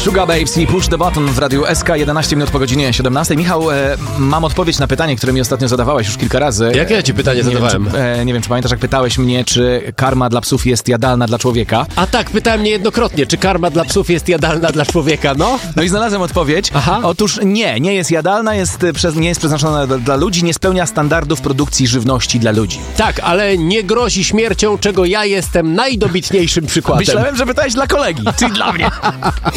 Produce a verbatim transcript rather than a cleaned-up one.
Sugababes i Push the Button w Radiu S K, jedenaście minut po godzinie siedemnastej. Michał, e, mam odpowiedź na pytanie, które mi ostatnio zadawałeś już kilka razy. Jakie ja ci pytanie nie zadawałem? Wiem, czy, e, nie wiem, czy pamiętasz, jak pytałeś mnie, czy karma dla psów jest jadalna dla człowieka. A tak, pytałem niejednokrotnie, czy karma dla psów jest jadalna dla człowieka, no? No i znalazłem odpowiedź. Aha. Otóż nie, nie jest jadalna, jest, przez, nie jest przeznaczona dla, dla ludzi, nie spełnia standardów produkcji żywności dla ludzi. Tak, ale nie grozi śmiercią, czego ja jestem najdobitniejszym przykładem. Myślałem, że pytałeś dla kolegi, czyli dla mnie.